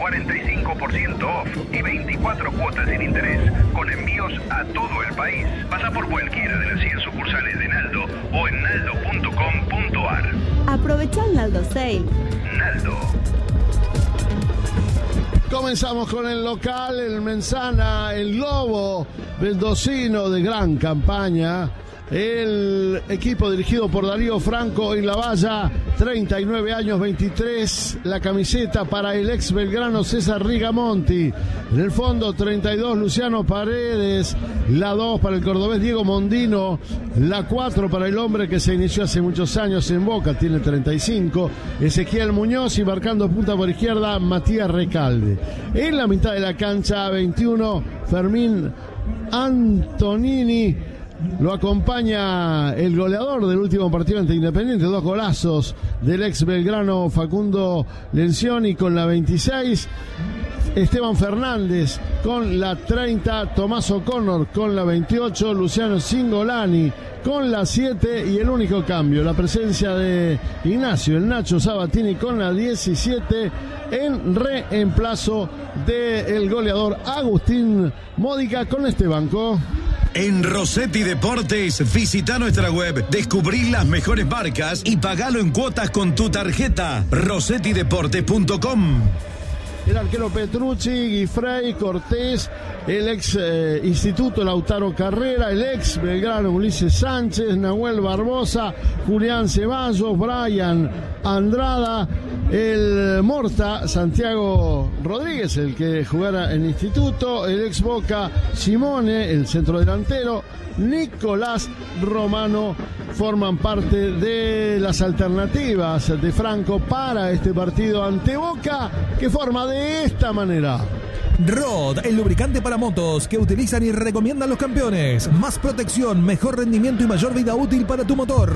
45% off y 24 cuotas sin interés, con envíos a todo el país. Pasa por cualquiera de las 100 sucursales de Naldo o en naldo.com.ar. Aprovecha el Naldo Sale. Naldo. Comenzamos con el local, el Menzana, el Globo mendocino de gran campaña. El equipo dirigido por Darío Franco en la valla, 39 años, 23, la camiseta para el ex Belgrano César Rigamonti. En el fondo, 32, Luciano Paredes, la 2 para el cordobés Diego Mondino, la 4 para el hombre que se inició hace muchos años en Boca, tiene 35, Ezequiel Muñoz, y marcando punta por izquierda, Matías Recalde. En la mitad de la cancha, 21, Fermín Antonini. Lo acompaña el goleador del último partido ante Independiente, 2 golazos del ex Belgrano Facundo Lencioni con la 26, Esteban Fernández con la 30, Tomás O'Connor con la 28, Luciano Cingolani con la 7 y el único cambio, la presencia de Ignacio, el Nacho Sabatini con la 17 en reemplazo del goleador Agustín Módica con este banco. En Rossetti Deportes, visita nuestra web, descubrí las mejores marcas y pagalo en cuotas con tu tarjeta. rossettideportes.com. El arquero Petrucci, Guifrey, Cortés, el ex Instituto Lautaro Carrera, el ex Belgrano Ulises Sánchez, Nahuel Barbosa, Julián Ceballos, Brian Andrada, el Morta, Santiago Rodríguez, el que jugara en Instituto, el ex Boca Simone, el centrodelantero, Nicolás Romano, forman parte de las alternativas de Franco para este partido ante Boca, que forma de esta manera. Rod, el lubricante para motos que utilizan y recomiendan los campeones. Más protección, mejor rendimiento y mayor vida útil para tu motor.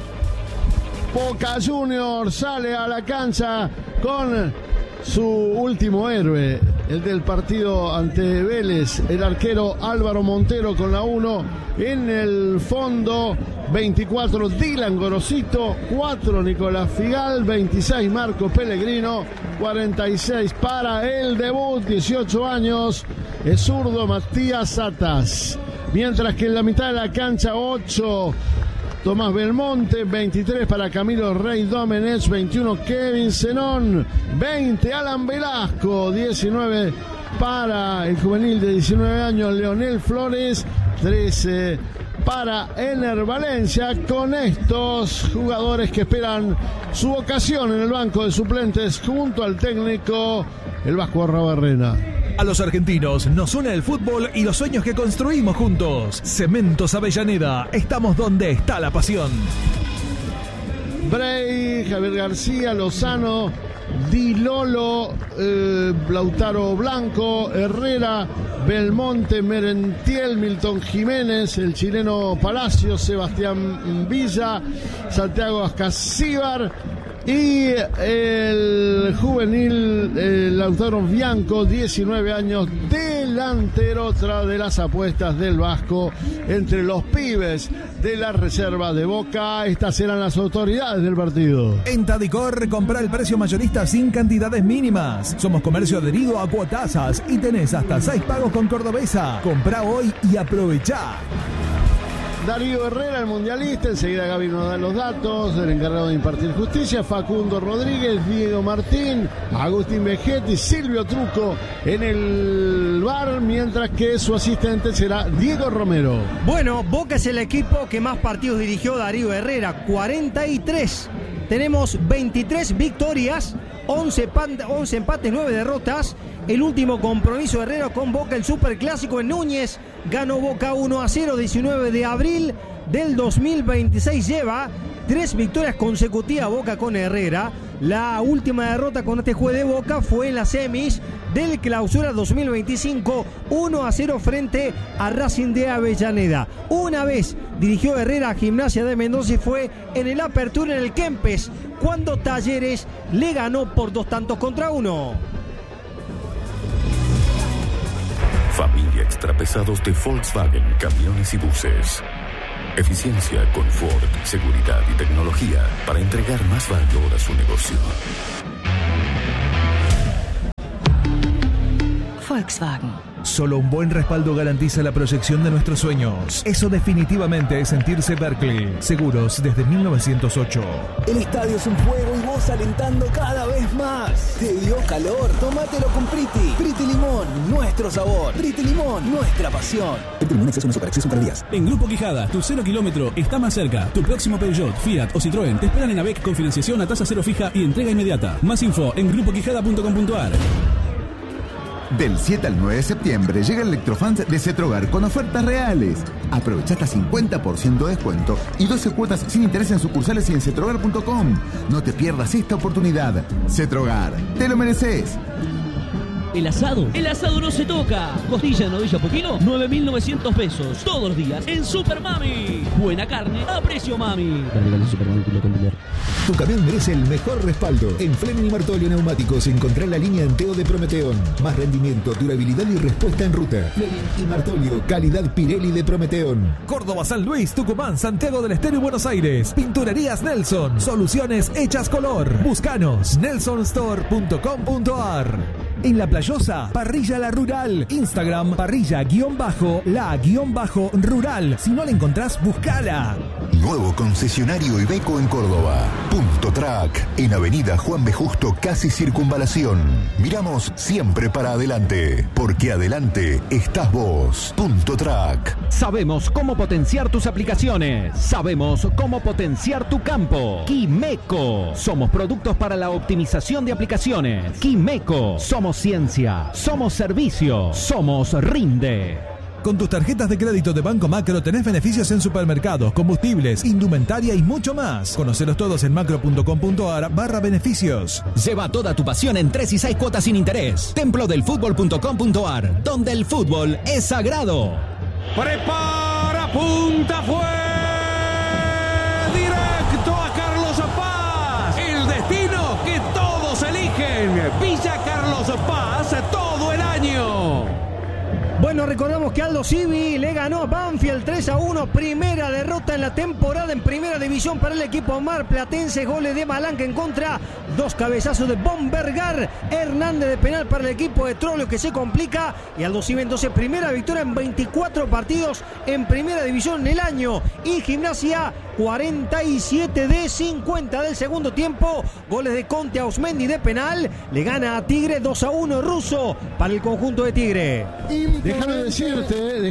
Boca Juniors sale a la cancha con su último héroe, el del partido ante Vélez, el arquero Álvaro Montero con la 1. En el fondo, 24, Dylan Gorosito, 4, Nicolás Figal, 26, Marco Pellegrino, 46 para el debut, 18 años, es zurdo Matías Satas. Mientras que en la mitad de la cancha, 8, Tomás Belmonte, 23 para Camilo Rey Domenech, 21 Kevin Zenón, 20 Alan Velasco, 19 para el juvenil de 19 años Leonel Flores, 13 para Ener Valencia, con estos jugadores que esperan su ocasión en el banco de suplentes junto al técnico el Vasco Arrobarrena. A los argentinos nos une el fútbol y los sueños que construimos juntos. Cementos Avellaneda, estamos donde está la pasión. Bray, Javier García, Lozano, Di Lolo, Lautaro Blanco, Herrera, Belmonte, Merentiel, Milton Jiménez, el chileno Palacios, Sebastián Villa, Santiago Ascasíbar y el juvenil Lautaro Bianco, 19 años, delantero, otra de las apuestas del Vasco entre los pibes de la reserva de Boca. Estas eran las autoridades del partido. En Tadicor, compra el precio mayorista sin cantidades mínimas. Somos comercio adherido a cuotasas y tenés hasta 6 pagos con Cordobesa. Comprá hoy y aprovechá. Darío Herrera, el mundialista, enseguida Gaby nos da los datos, el encargado de impartir justicia, Facundo Rodríguez, Diego Martín, Agustín Vegetti, Silvio Truco en el bar, mientras que su asistente será Diego Romero. Bueno, Boca es el equipo que más partidos dirigió Darío Herrera, 43. Tenemos 23 victorias, 11 empates, 9 derrotas. El último compromiso de Herrera con Boca, el Superclásico en Núñez, ganó Boca 1-0, 19 de abril del 2026. Lleva 3 victorias consecutivas Boca con Herrera. La última derrota con este juez de Boca fue en las semis del Clausura 2025, 1-0 frente a Racing de Avellaneda. Una vez dirigió Herrera a Gimnasia de Mendoza y fue en el Apertura en el Kempes, cuando Talleres le ganó por 2-1. Familia Extrapesados de Volkswagen, camiones y buses. Eficiencia, confort, seguridad y tecnología para entregar más valor a su negocio. Volkswagen. Solo un buen respaldo garantiza la proyección de nuestros sueños. Eso definitivamente es sentirse Berkeley. Seguros desde 1908. El estadio es un fuego y vos alentando cada vez más. ¿Te dio calor? Tómatelo con Priti. Priti Limón, nuestro sabor. Priti Limón, nuestra pasión. Priti Limón Exceso no Super Exceso para días. En Grupo Quijada, tu 0 kilómetro está más cerca. Tu próximo Peugeot, Fiat o Citroën te esperan en AVEC con financiación a tasa cero fija y entrega inmediata. Más info en grupoquijada.com.ar. Del 7 al 9 de septiembre llega el Electrofans de Cetrogar con ofertas reales. Aprovecha hasta 50% de descuento y 12 cuotas sin interés en sucursales y en cetrogar.com. No te pierdas esta oportunidad. Cetrogar, te lo mereces. El asado no se toca. Costilla, novilla, poquino, 9.900 pesos. Todos los días en Super Mami. Buena carne a precio mami. Tu camión merece el mejor respaldo. En Fleming y Martolio Neumáticos encontrá la línea Enteo de Prometeón. Más rendimiento, durabilidad y respuesta en ruta. Fleming y Martolio, calidad Pirelli de Prometeón. Córdoba, San Luis, Tucumán, Santiago del Estero y Buenos Aires. Pinturerías Nelson. Soluciones hechas color. Búscanos. nelsonstore.com.ar. En La Playosa, Parrilla La Rural. Instagram, parrilla_la_rural. Si no la encontrás, buscala. Nuevo concesionario Iveco en Córdoba. Punto Track. En Avenida Juan B. Justo, casi Circunvalación. Miramos siempre para adelante. Porque adelante estás vos. Punto Track. Sabemos cómo potenciar tus aplicaciones. Sabemos cómo potenciar tu campo. Quimeco. Somos productos para la optimización de aplicaciones. Quimeco. Somos ciencia. Somos servicio. Somos Rinde. Con tus tarjetas de crédito de Banco Macro tenés beneficios en supermercados, combustibles, indumentaria y mucho más. Conocelos todos en macro.com.ar/beneficios. Lleva toda tu pasión en 3 y 6 cuotas sin interés. Templodelfutbol.com.ar, donde el fútbol es sagrado. Prepara, punta, fue directo a Carlos Paz. El destino que todos eligen. Villa Carlos Paz todo el año. Bueno, recordamos que Aldo Civi le ganó a Banfield 3-1, primera derrota en la temporada en primera división para el equipo marplatense, goles de Malanca en contra, 2 cabezazos de Bombergar, Hernández de penal para el equipo de Trollio que se complica, y Aldo Civi entonces primera victoria en 24 partidos en primera división en el año, y Gimnasia 47 de 50 del segundo tiempo, goles de Conte, Ausmendi de penal, le gana a Tigre 2-1 Russo para el conjunto de Tigre. Déjame decirte,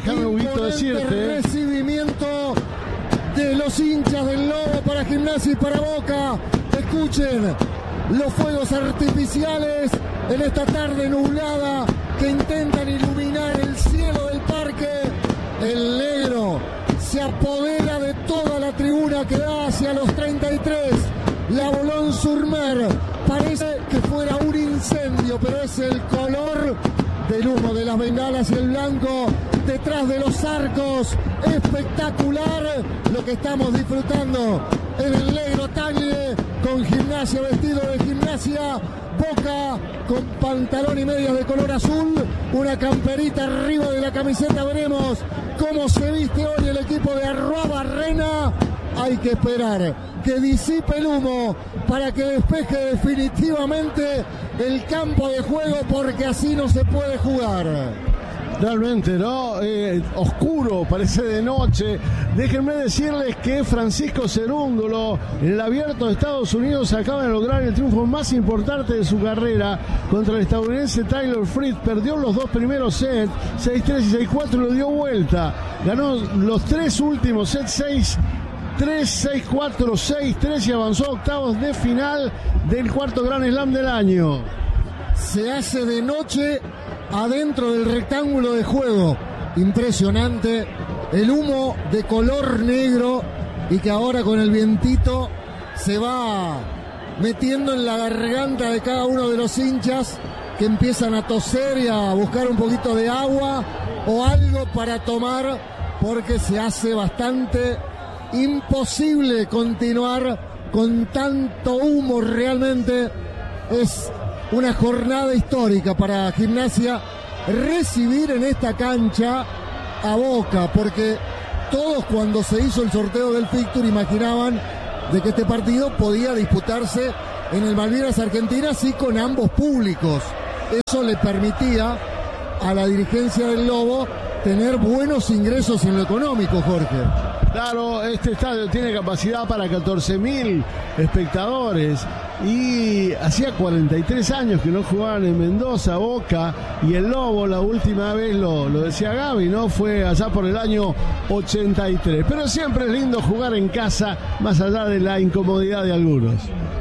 recibimiento de los hinchas del Lobo para Gimnasia y para Boca. Escuchen los fuegos artificiales en esta tarde nublada que intentan iluminar el cielo del parque. El negro se apodera de toda la tribuna que da hacia los 33. La Boulogne-sur-Mer parece que fuera un incendio, pero es el color del humo de las bengalas y el blanco detrás de los arcos. Espectacular lo que estamos disfrutando en el negro Tagle, con Gimnasia vestido de Gimnasia, Boca con pantalón y medias de color azul, una camperita arriba de la camiseta. Veremos cómo se viste hoy el equipo de Arruabarrena. Hay que esperar que disipe el humo para que despeje definitivamente el campo de juego, porque así no se puede jugar. Realmente, ¿no? Oscuro, parece de noche. Déjenme decirles que Francisco Cerúndolo, en el Abierto de Estados Unidos, acaba de lograr el triunfo más importante de su carrera contra el estadounidense Taylor Fritz. Perdió los 2 primeros sets, 6-3 y 6-4, y lo dio vuelta. Ganó los 3 últimos sets, 6-3, 6-4, 6-3, y avanzó a octavos de final del cuarto Grand Slam del año. Se hace de noche adentro del rectángulo de juego. Impresionante. El humo de color negro, y que ahora con el vientito se va metiendo en la garganta de cada uno de los hinchas, que empiezan a toser y a buscar un poquito de agua o algo para tomar, porque se hace bastante imposible continuar con tanto humo. Realmente es una jornada histórica para Gimnasia recibir en esta cancha a Boca, porque todos, cuando se hizo el sorteo del fixture, imaginaban de que este partido podía disputarse en el Malvinas Argentinas y con ambos públicos. Eso le permitía a la dirigencia del Lobo tener buenos ingresos en lo económico, Jorge. Claro, este estadio tiene capacidad para 14.000 espectadores y hacía 43 años que no jugaban en Mendoza, Boca y el Lobo. La última vez, lo decía Gaby, ¿no? Fue allá por el año 83. Pero siempre es lindo jugar en casa, más allá de la incomodidad de algunos.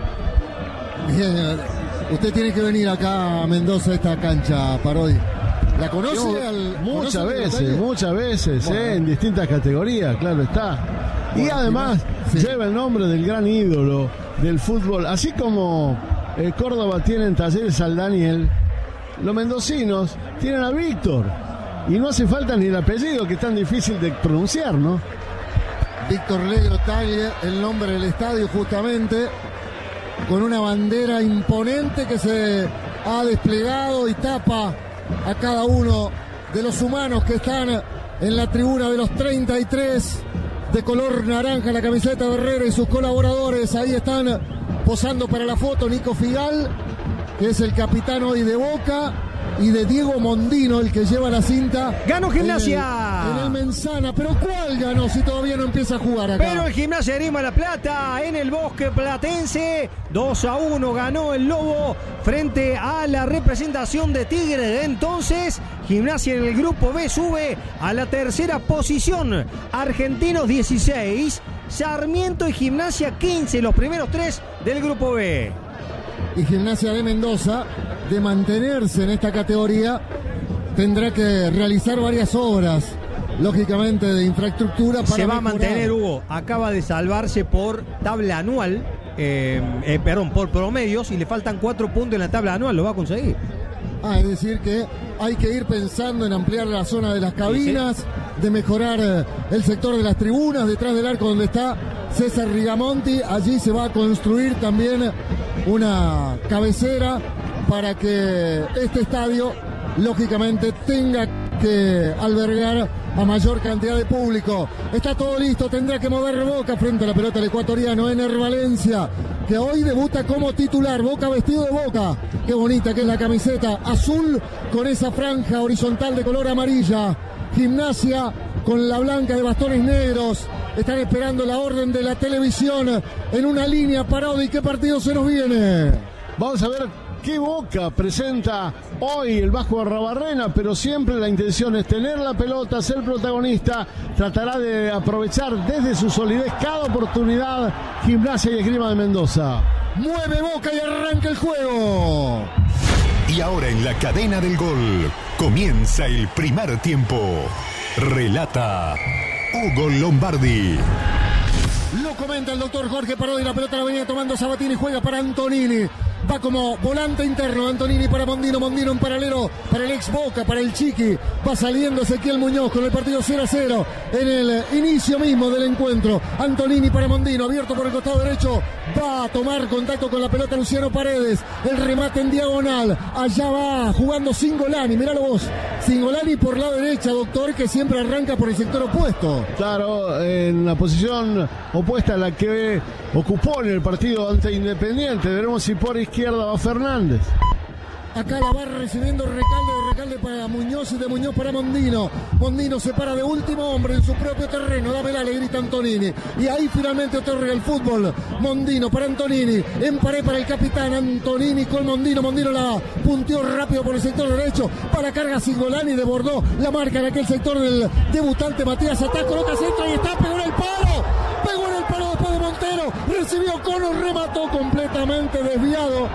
Bien, usted tiene que venir acá a Mendoza, a esta cancha, Parodi. ¿La conoce? Muchas veces, bueno, en distintas categorías, claro está. Bueno, y además lleva el nombre del gran ídolo del fútbol. Así como Córdoba tiene en Talleres al Daniel, los mendocinos tienen a Víctor. Y no hace falta ni el apellido, que es tan difícil de pronunciar, ¿no? Víctor Negro Tagle, el nombre del estadio justamente, con una bandera imponente que se ha desplegado y tapa a cada uno de los humanos que están en la tribuna de los 33 de color naranja, la camiseta de Herrera y sus colaboradores. Ahí están posando para la foto Nico Figal, que es el capitán hoy de Boca, y de Diego Mondino, el que lleva la cinta. ¡Ganó Gimnasia! En el Menzana. ¿Pero cuál ganó si todavía no empieza a jugar acá? Pero el Gimnasia de Grima La Plata en el Bosque Platense. 2-1 ganó el Lobo frente a la representación de Tigre. De entonces, Gimnasia en el grupo B sube a la tercera posición. Argentinos 16, Sarmiento y Gimnasia 15, los primeros 3 del grupo B. Y Gimnasia de Mendoza, de mantenerse en esta categoría, tendrá que realizar varias obras, lógicamente, de infraestructura para se va mejorar. A mantener, Hugo. Acaba de salvarse por tabla anual, por promedios, y le faltan 4 puntos en la tabla anual. Lo va a conseguir. Es decir que hay que ir pensando en ampliar la zona de las cabinas, sí, de mejorar el sector de las tribunas, detrás del arco donde está César Rigamonti. Allí se va a construir también una cabecera para que este estadio, lógicamente, tenga que albergar a mayor cantidad de público. Está todo listo, tendrá que mover Boca frente a la pelota del ecuatoriano Ener Valencia, que hoy debuta como titular. Boca vestido de Boca. Qué bonita que es la camiseta azul con esa franja horizontal de color amarilla. Gimnasia con la blanca de bastones negros. Están esperando la orden de la televisión en una línea. Parodi, ¿qué partido se nos viene? Vamos a ver qué Boca presenta hoy el Vasco Arrabarrena, pero siempre la intención es tener la pelota, ser protagonista. Tratará de aprovechar desde su solidez cada oportunidad Gimnasia y Esgrima de Mendoza. Mueve Boca y arranca el juego. Y ahora en la cadena del gol comienza el primer tiempo. Relata Hugo Lombardi. Lo comenta el doctor Jorge Parodi. La pelota la venía tomando Sabatini, juega para Antonini. Va como volante interno Antonini para Mondino. Mondino en paralelo para el ex Boca, para el Chiqui. Va saliendo Ezequiel Muñoz con el partido 0-0 en el inicio mismo del encuentro. Antonini para Mondino, abierto por el costado derecho. Va a tomar contacto con la pelota Luciano Paredes. El remate en diagonal. Allá va jugando Cingolani. Míralo vos. Cingolani por la derecha, doctor, que siempre arranca por el sector opuesto. Claro, en la posición opuesta a la que ocupó en el partido ante Independiente. Veremos si por izquierda va Fernández. Acá la va recibiendo Recalde para Muñoz y de Muñoz para Mondino. Mondino se para de último hombre en su propio terreno. Dámela, le grita Antonini. Y ahí finalmente otorga el fútbol. Mondino para Antonini. En pared para el capitán Antonini con Mondino. Mondino la punteó rápido por el sector derecho. Para carga Cingolani, desbordó la marca en aquel sector del debutante Matías Atá. Coloca centro y está, pegó en el palo. Pegó en el palo después de Montero. Recibió Cono, remató completamente desviado.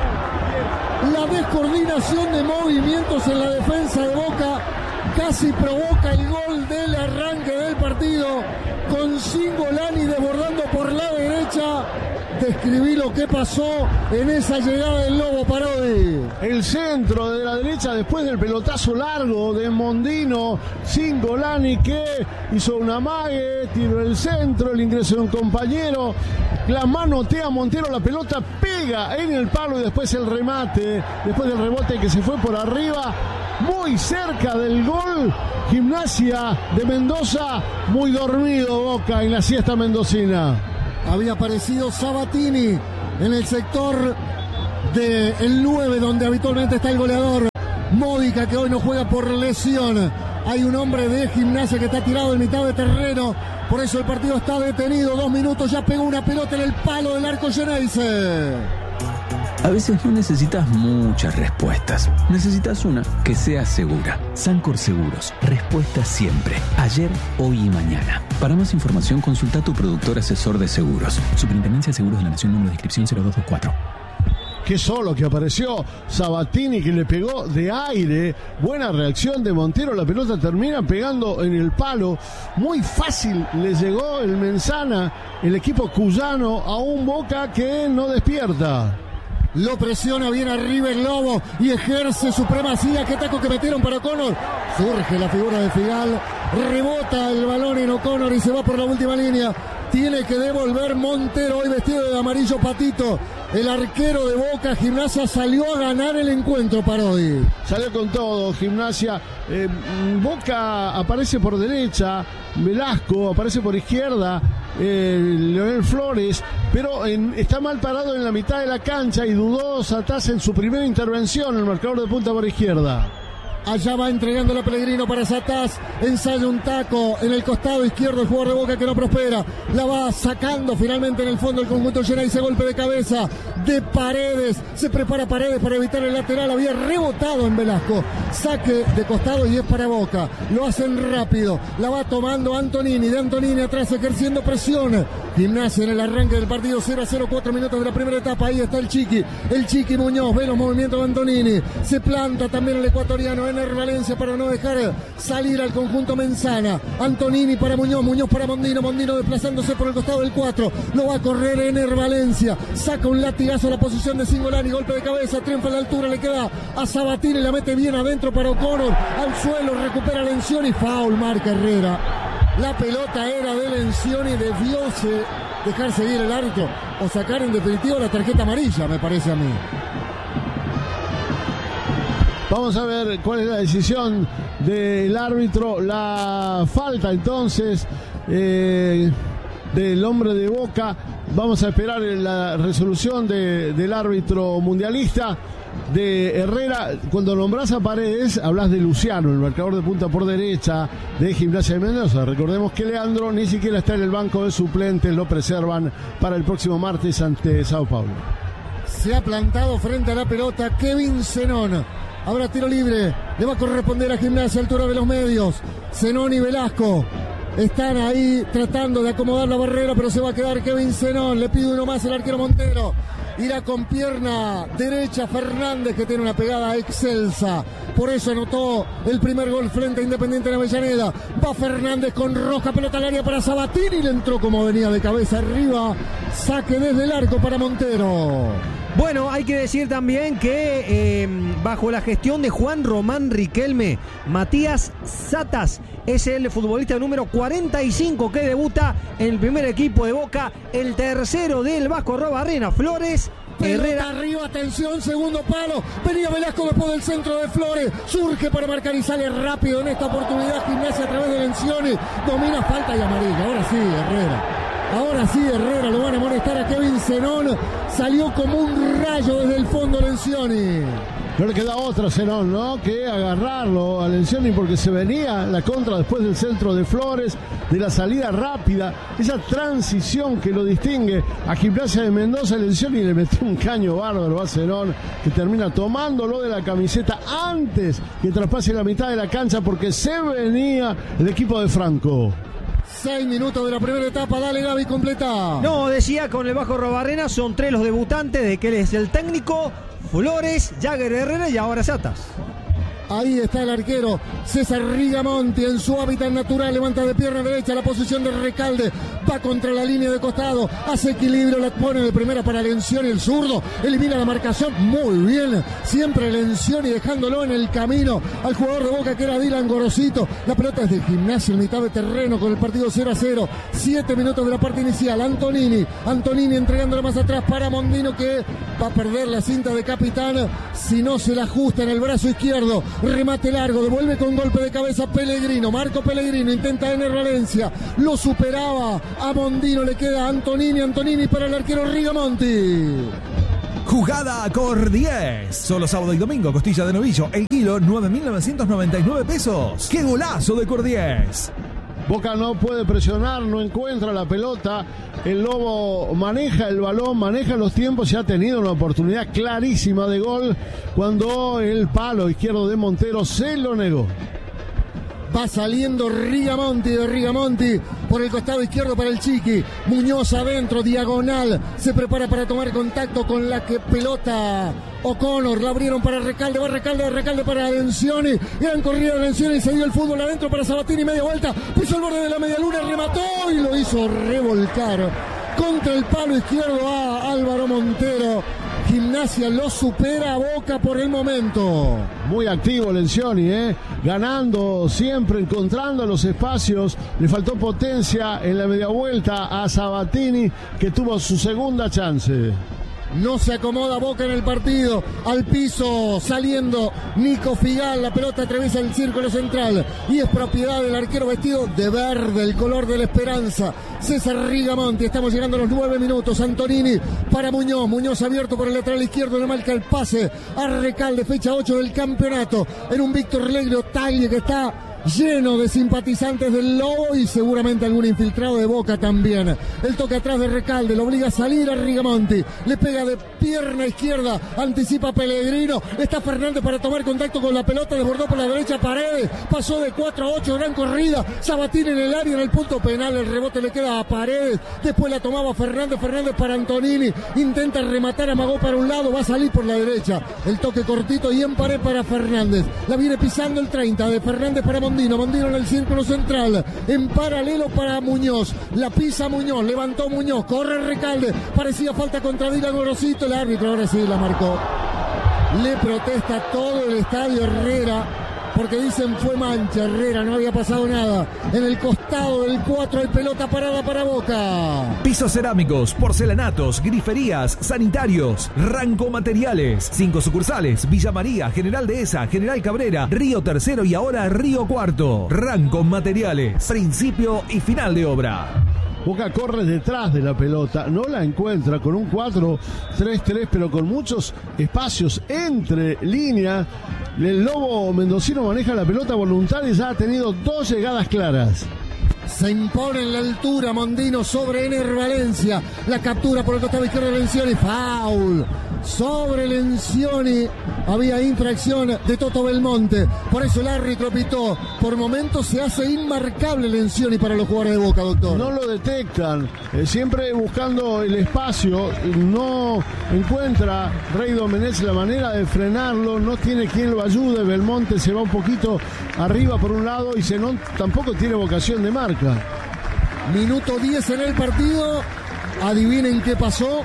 La descoordinación de movimientos en la defensa de Boca casi provoca el gol del arranque del partido, con Cingolani desbordando por la derecha. Describí lo que pasó en esa llegada del Lobo, Parodi. El centro de la derecha después del pelotazo largo de Mondino. Cingolani que hizo una amague, tiró el centro, el ingreso de un compañero. La manotea Montero, la pelota pega en el palo y después el remate, después del rebote que se fue por arriba, muy cerca del gol. Gimnasia de Mendoza, muy dormido Boca en la siesta mendocina. Había aparecido Sabatini en el sector del 9, donde habitualmente está el goleador Módica, que hoy no juega por lesión. Hay un hombre de Gimnasia que está tirado en mitad de terreno. Por eso el partido está detenido. 2 minutos, ya pegó una pelota en el palo del arco Geneise. A veces no necesitas muchas respuestas. Necesitas una que sea segura. Sancor Seguros. Respuesta siempre. Ayer, hoy y mañana. Para más información, consulta a tu productor asesor de seguros. Superintendencia de Seguros de la Nación, número de inscripción 0224. Qué solo que apareció Sabatini, que le pegó de aire. Buena reacción de Montero. La pelota termina pegando en el palo. Muy fácil le llegó el Menzana, el equipo cuyano, a un Boca que no despierta. Lo presiona bien arriba el Lobo y ejerce supremacía. Qué taco que metieron para O'Connor. Surge la figura de Figal. Rebota el balón en O'Connor y se va por la última línea. Tiene que devolver Montero, hoy vestido de amarillo patito. El arquero de Boca. Gimnasia salió a ganar el encuentro, Parodi. Salió con todo, Gimnasia. Boca aparece por derecha, Velasco aparece por izquierda, Leonel Flores, pero está mal parado en la mitad de la cancha y dudó Satás en su primera intervención, el marcador de punta por izquierda. Allá va entregando la Pellegrino para Satás. Ensaya un taco en el costado izquierdo el jugador de Boca que no prospera. La va sacando finalmente en el fondo el conjunto Geneise. Golpe de cabeza de Paredes. Se prepara Paredes para evitar el lateral. Había rebotado en Velasco. Saque de costado y es para Boca. Lo hacen rápido. La va tomando Antonini. De Antonini atrás ejerciendo presión. Gimnasia en el arranque del partido 0-0, 4 minutos de la primera etapa. Ahí está el Chiqui Muñoz. Ve los movimientos de Antonini. Se planta también el ecuatoriano Ener Valencia para no dejar salir al conjunto Menzana. Antonini para Muñoz para Mondino desplazándose por el costado del 4. Lo va a correr Ener Valencia. Saca un latigazo a la posición de Cingolani. Golpe de cabeza, triunfa a la altura, le queda a Sabatini, la mete bien adentro para O'Connor. Al suelo, recupera Lencioni. Foul, marca Herrera. La pelota era de Lencioni, debió dejar seguir el árbitro o sacar en definitiva la tarjeta amarilla, me parece a mí. Vamos a ver cuál es la decisión del árbitro. La falta entonces del hombre de Boca. Vamos a esperar la resolución del árbitro mundialista, de Herrera. Cuando nombras a Paredes, hablas de Luciano, el marcador de punta por derecha de Gimnasia de Mendoza. Recordemos que Leandro ni siquiera está en el banco de suplentes, lo preservan para el próximo martes ante Sao Paulo. Se ha plantado frente a la pelota Kevin Zenón. Habrá tiro libre, le va a corresponder a Gimnasia, altura de los medios. Zenón y Velasco están ahí tratando de acomodar la barrera, pero se va a quedar Kevin Zenón. Le pide uno más el arquero Montero. Irá con pierna derecha Fernández, que tiene una pegada excelsa. Por eso anotó el primer gol frente a Independiente de Avellaneda. Va Fernández con Roja, pelota al área para Sabatini. Le entró como venía de cabeza arriba. Saque desde el arco para Montero. Bueno, hay que decir también que bajo la gestión de Juan Román Riquelme, Matías Satás es el futbolista número 45 que debuta en el primer equipo de Boca, el tercero del Vasco Arrobarrena. Flores, Herrera arriba, atención, segundo palo. Venía Velasco después del centro de Flores. Surge para marcar y sale rápido en esta oportunidad. Gimnasia a través de Lencioni. Domina, falta y amarilla. Ahora sí, Herrera lo van a molestar a Kevin Zenón. Salió como un rayo desde el fondo Lencioni. No le queda otra, Zenón, ¿no?, que agarrarlo a Lencioni, porque se venía la contra después del centro de Flores, de la salida rápida, esa transición que lo distingue a Gimnasia de Mendoza. Lencioni le metió un caño bárbaro a Zenón, que termina tomándolo de la camiseta antes que traspase la mitad de la cancha, porque se venía el equipo de Franco. 6 minutos de la primera etapa, dale Gaby, completa. No, decía con el Vasco Arrobarrena, son 3 los debutantes, de que él es el técnico, Flores, Jagger Herrera y ahora Satás. Ahí está el arquero César Rigamonti en su hábitat natural. Levanta de pierna derecha la posición de Recalde. Va contra la línea de costado. Hace equilibrio. La pone de primera para Lencioni. El zurdo elimina la marcación. Muy bien. Siempre Lencioni dejándolo en el camino al jugador de Boca, que era Dylan Gorosito. La pelota es de Gimnasia en mitad de terreno con el partido 0-0. 7 minutos de la parte inicial. Antonini entregándola más atrás para Mondino, que va a perder la cinta de capitán si no se la ajusta en el brazo izquierdo. Remate largo, devuelve con golpe de cabeza Pellegrino. Marco Pellegrino intenta Ener Valencia, lo superaba a Mondino, le queda Antonini para el arquero Rigamonti. Jugada Cor 10. Solo sábado y domingo, costilla de novillo, el kilo, 9.999 pesos. ¡Qué golazo de Cor 10! Boca no puede presionar, no encuentra la pelota. El Lobo maneja el balón, maneja los tiempos y ha tenido una oportunidad clarísima de gol cuando el palo izquierdo de Montero se lo negó. Va saliendo Rigamonti por el costado izquierdo para el Chiqui. Muñoz adentro, diagonal. Se prepara para tomar contacto con la que pelota O'Connor. La abrieron para Recalde. Va Recalde para Lencioni. Gran corrida de Lencioni. Se dio el fútbol adentro para Sabatini. Media vuelta. Puso el borde de la media luna. Remató y lo hizo revolcar contra el palo izquierdo a Álvaro Montero. Gimnasia lo supera a Boca por el momento. Muy activo Lencioni, ganando siempre, encontrando los espacios. Le faltó potencia en la media vuelta a Sabatini, que tuvo su segunda chance. No se acomoda Boca en el partido. Al piso saliendo Nico Figal. La pelota atraviesa el círculo central y es propiedad del arquero vestido de verde, el color de la esperanza, César Rigamonti. Estamos llegando a los 9 minutos. Antonini para Muñoz. Muñoz abierto por el lateral izquierdo. Le marca el pase a Recalde. Fecha 8 del campeonato. En un Víctor Legrio Tagle que está lleno de simpatizantes del Lobo y seguramente algún infiltrado de Boca también. El toque atrás de Recalde, lo obliga a salir a Rigamonti. Le pega de pierna izquierda, anticipa Pellegrino. Está Fernández para tomar contacto con la pelota, desbordó por la derecha Paredes. Pasó de 4 a 8, gran corrida. Sabatini en el área, en el punto penal. El rebote le queda a Paredes. Después la tomaba Fernández para Antonini. Intenta rematar, amagó para un lado, va a salir por la derecha. El toque cortito y en pared para Fernández. La viene pisando el 30 de Fernández para Mondino en el círculo central, en paralelo para Muñoz, la pisa Muñoz, levantó Muñoz, corre Recalde, parecía falta contra Dylan Gorosito, el árbitro ahora sí la marcó. Le protesta todo el estadio Herrera, porque dicen fue mancha Herrera, no había pasado nada. En el costado del 4 hay pelota parada para Boca. Pisos cerámicos, porcelanatos, griferías, sanitarios, Ranco Materiales. 5 sucursales, Villa María, General Dehesa, General Cabrera, Río Tercero y ahora Río Cuarto. Ranco Materiales, principio y final de obra. Boca corre detrás de la pelota, no la encuentra con un 4-3-3, pero con muchos espacios entre líneas. El Lobo mendocino maneja la pelota voluntaria y ya ha tenido 2 llegadas claras. Se impone en la altura Mondino sobre Ener Valencia. La captura por el costado izquierdo de Lencioni. Foul sobre Lencioni. Había infracción de Toto Belmonte. Por eso el árbitro pitó. Por momentos se hace inmarcable Lencioni para los jugadores de Boca, doctor. No lo detectan. Siempre buscando el espacio. No encuentra Rey Domenech la manera de frenarlo. No tiene quien lo ayude. Belmonte se va un poquito arriba por un lado y Zenón tampoco tiene vocación de marca. Minuto 10 en el partido. Adivinen qué pasó.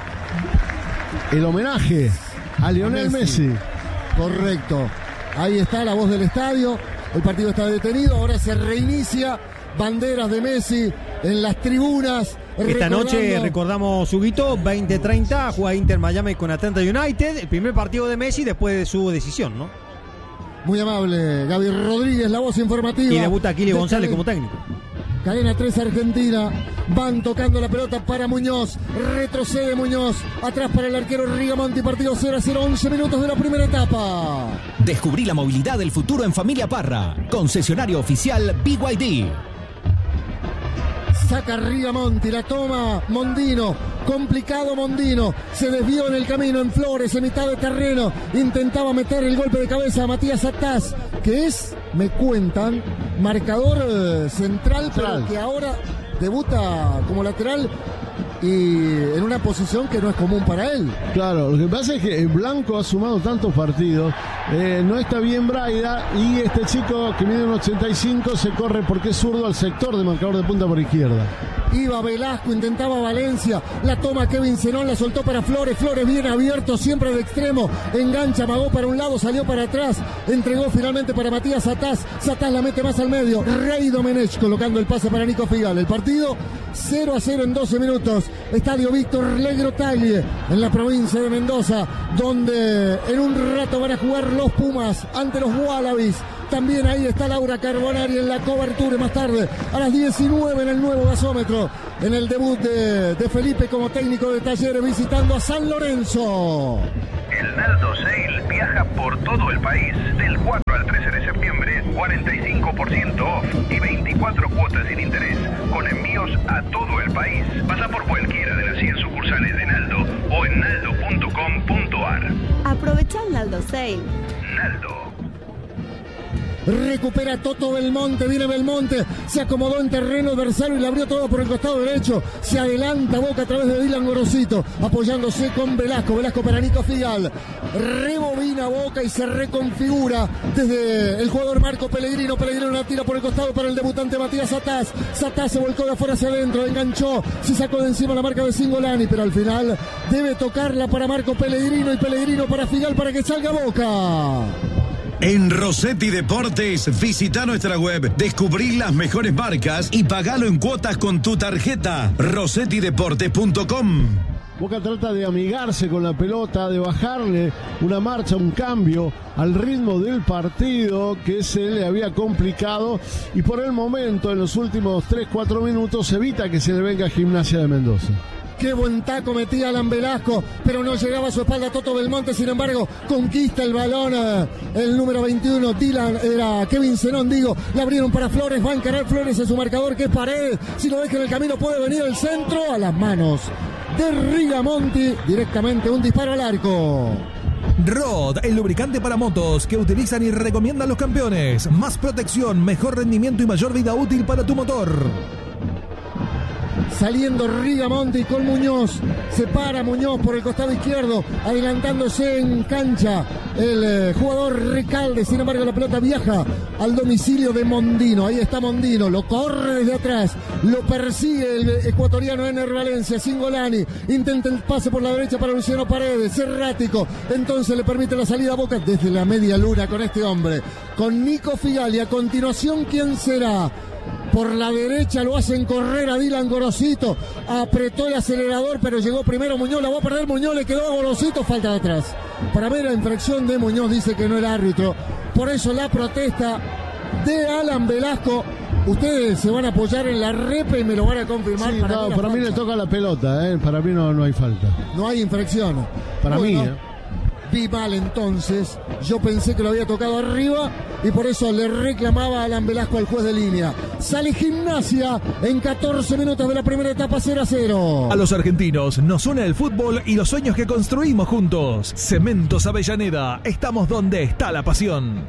El homenaje a Lionel Messi. Correcto. Ahí está la voz del estadio. El partido está detenido. Ahora se reinicia. Banderas de Messi en las tribunas. Esta noche recordamos, Huguito, 20:30, juega Inter Miami con Atlanta United. El primer partido de Messi después de su decisión, ¿no? Muy amable. Gaby Rodríguez, la voz informativa. Y debuta Aquiles González como técnico. Cadena 3 Argentina. Van tocando la pelota para Muñoz. Retrocede Muñoz. Atrás para el arquero Rigamonti. Partido 0-0, 11 minutos de la primera etapa. Descubrí la movilidad del futuro en Familia Parra. Concesionario oficial BYD. Saca Rigamonti, la toma Mondino. Complicado Mondino. Se desvió en el camino en Flores, en mitad de terreno. Intentaba meter el golpe de cabeza a Matías Ataz, que es, me cuentan, marcador central, pero que ahora debuta como lateral y en una posición que no es común para él. Claro, lo que pasa es que Blanco ha sumado tantos partidos, no está bien Braida, y este chico que mide un 85 se corre porque es zurdo al sector de marcador de punta por izquierda. Iba Velasco, intentaba Valencia, la toma Kevin Zenón, la soltó para Flores, Flores bien abierto, siempre de extremo, engancha, amagó para un lado, salió para atrás, entregó finalmente para Matías Ataz, Ataz la mete más al medio, Rey Domenech colocando el pase para Nico Figal. El partido 0-0 en 12 minutos, Estadio Víctor Legrio Tagle, en la provincia de Mendoza, donde en un rato van a jugar los Pumas ante los Wallabies. También ahí está Laura Carbonari en la cobertura. Más tarde, a las 19 en el nuevo gasómetro, en el debut de Felipe como técnico de Talleres, visitando a San Lorenzo. El Naldo Sale viaja por todo el país. Del 4 al 13 de septiembre, 45% off y 24 cuotas sin interés, con envíos a todo el país. Pasa por cualquiera de las 100 sucursales de Naldo o en naldo.com.ar. Aprovecha el Naldo Sale. Naldo. Recupera Toto Belmonte, viene Belmonte, se acomodó en terreno adversario y le abrió todo por el costado derecho. Se adelanta Boca a través de Dylan Gorosito, apoyándose con Velasco. Velasco para Nico Figal. Rebobina Boca y se reconfigura desde el jugador Marco Pellegrino. Pellegrino la tira por el costado para el debutante Matías Sataz. Sataz se volcó de afuera hacia adentro, enganchó, se sacó de encima la marca de Cingolani, pero al final debe tocarla para Marco Pellegrino y Pellegrino para Figal para que salga Boca. En Rossetti Deportes, visita nuestra web, descubrí las mejores marcas y pagalo en cuotas con tu tarjeta. rossettideportes.com. Boca trata de amigarse con la pelota, de bajarle una marcha, un cambio al ritmo del partido que se le había complicado, y por el momento, en los últimos 3-4 minutos, evita que se le venga Gimnasia de Mendoza. Qué buen taco metía Alan Velasco, pero no llegaba a su espalda Toto Belmonte. Sin embargo, conquista el balón el número 21, Kevin Zenón, le abrieron para Flores, va a encarar Flores en su marcador, que es Paredes. Si lo deja en el camino puede venir el centro, a las manos de Rigamonti, directamente un disparo al arco. Rod, el lubricante para motos que utilizan y recomiendan los campeones. Más protección, mejor rendimiento y mayor vida útil para tu motor. Saliendo Rigamonti con Muñoz, se para Muñoz por el costado izquierdo, adelantándose en cancha el jugador Recalde. Sin embargo, la pelota viaja al domicilio de Mondino. Ahí está Mondino, lo corre desde atrás, lo persigue el ecuatoriano Ener Valencia. Cingolani intenta el pase por la derecha para Luciano Paredes, errático, entonces le permite la salida a Boca desde la media luna con este hombre, con Nico Figal. Y a continuación, ¿quién será? Por la derecha lo hacen correr a Dylan Gorosito, apretó el acelerador, pero llegó primero Muñoz, la va a perder Muñoz, le quedó a Gorosito, falta de atrás. Para ver la infracción de Muñoz, dice que no era árbitro, por eso la protesta de Alan Velasco. Ustedes se van a apoyar en la repe y me lo van a confirmar. Sí, para mí le toca la pelota, para mí no hay falta. No hay infracción. Para mí, Vi mal entonces, yo pensé que lo había tocado arriba y por eso le reclamaba a Alan Velasco al juez de línea. Sale Gimnasia en 14 minutos de la primera etapa, 0-0. A los argentinos nos une el fútbol y los sueños que construimos juntos. Cementos Avellaneda, estamos donde está la pasión.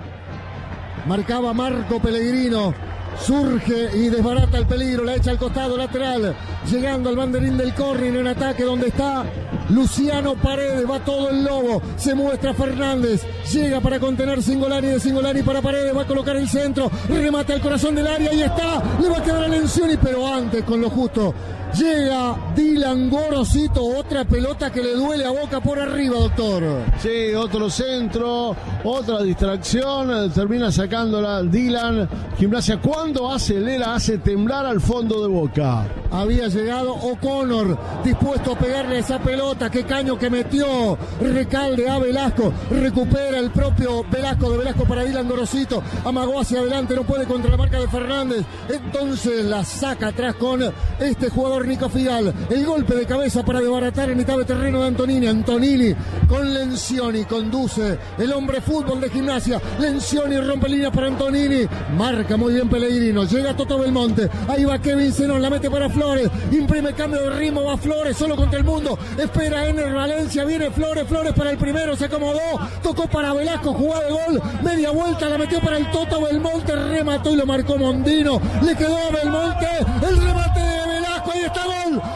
Marcaba Marco Pellegrino. Surge y desbarata el peligro, la echa al costado lateral, llegando al banderín del córner en ataque donde está Luciano Paredes, va todo el lobo, se muestra Fernández, llega para contener Cingolani, de Cingolani para Paredes, va a colocar el centro, remate al corazón del área y está, le va a quedar a Lencioni, pero antes con lo justo. Llega Dylan Gorosito, otra pelota que le duele a Boca por arriba, doctor. Sí, otro centro, otra distracción, termina sacándola Dylan. Gimnasia, cuando acelera, hace temblar al fondo de Boca. Había llegado O'Connor, dispuesto a pegarle esa pelota, qué caño que metió Recalde a Velasco, recupera el propio Velasco, de Velasco para Dylan Gorosito, amagó hacia adelante, no puede contra la marca de Fernández, entonces la saca atrás con este jugador Nico Figal, el golpe de cabeza para desbaratar en mitad de terreno de Antonini. Antonini con Lencioni, conduce el hombre fútbol de Gimnasia. Lencioni rompe líneas para Antonini, marca muy bien Pellegrino, llega Toto Belmonte, ahí va Kevin Zenón, la mete para Flores, imprime cambio de ritmo, va Flores solo contra el mundo, espera Ener Valencia, viene Flores para el primero, se acomodó, tocó para Velasco, jugada de gol, media vuelta, la metió para el Toto Belmonte, remató y lo marcó Mondino, le quedó a Belmonte, el remate de Velasco, ahí está, gol, ¡gol!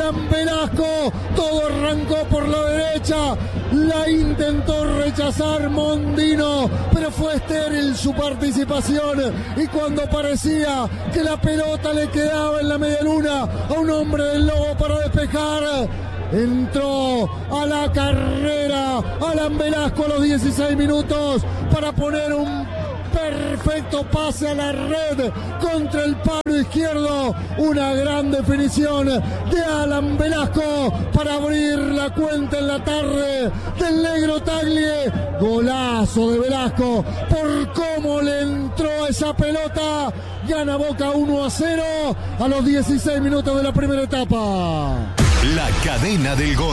Alan Velasco. Todo arrancó por la derecha. La intentó rechazar Mondino, pero fue estéril su participación. Y cuando parecía que la pelota le quedaba en la medialuna a un hombre del Lobo para despejar, entró a la carrera Alan Velasco a los 16 minutos para poner un perfecto pase a la red contra el palo izquierdo. Una gran definición de Alan Velasco para abrir la cuenta en la tarde del negro Tagle. Golazo de Velasco por cómo le entró esa pelota. Gana Boca 1-0 a los 16 minutos de la primera etapa. La cadena del gol.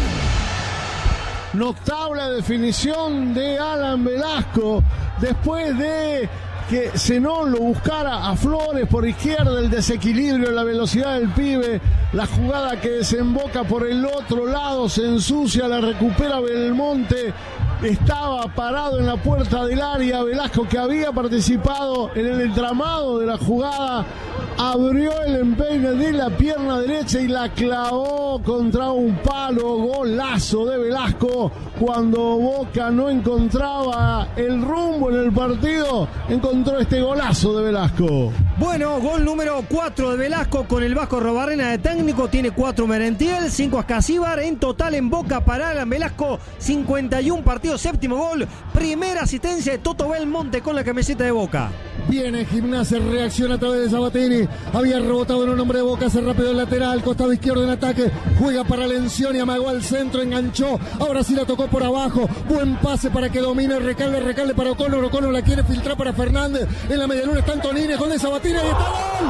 Notable definición de Alan Velasco después de que Zenón lo buscara a Flores por izquierda, el desequilibrio, la velocidad del pibe, la jugada que desemboca por el otro lado, se ensucia, la recupera Belmonte, estaba parado en la puerta del área. Velasco, que había participado en el entramado de la jugada, abrió el empeine de la pierna derecha y la clavó contra un palo. Golazo de Velasco. Cuando Boca no encontraba el rumbo en el partido, encontró este golazo de Velasco. Bueno, gol número 4 de Velasco con el Vasco Robarrena de técnico. Tiene 4 Merentiel, 5 Ascasíbar. En total en Boca para Alan Velasco, 51 partidos, 7º gol. Primera asistencia de Toto Belmonte con la camiseta de Boca. Viene Gimnasia, reacciona a través de Sabatini. Había rebotado en un hombre de Boca, hace rápido el lateral, costado izquierdo en ataque. Juega para Lencioni, amagó al centro, enganchó. Ahora sí la tocó por abajo. Buen pase para que domine, recalde para O'Connor. O'Connor la quiere filtrar para Fernández. En la medialuna está Antonini, gol de Sabatini. Ahí está, gol.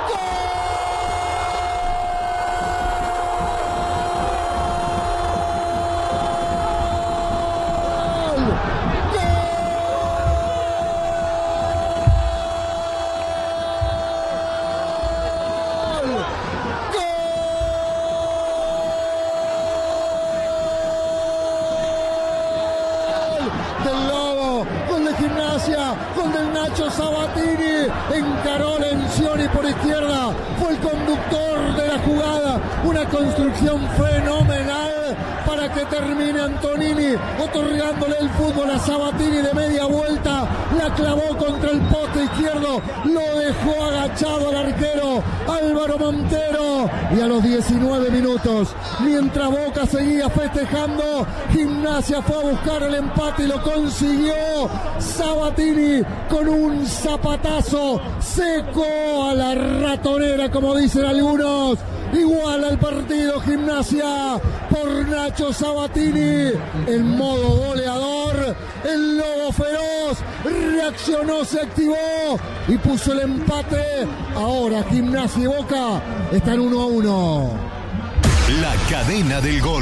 Gol del Nacho Sabatini. Encaró Lencioni por izquierda. Fue el conductor de la jugada. Una construcción fenomenal para que termine Antonini otorgándole el fútbol a Sabatini de media vuelta. La clavó contra el poste izquierdo. Lo dejó agachado al arquero Álvaro Montero. Y a los 19 minutos, mientras Boca seguía festejando, Gimnasia fue a buscar el empate y lo consiguió. Sabatini con un zapatazo secó a la ratonera, como dicen algunos. Iguala el partido Gimnasia por Nacho Sabatini en modo goleador. El Lobo Feroz reaccionó, se activó y puso el empate. Ahora Gimnasia y Boca están 1-1. La cadena del gol.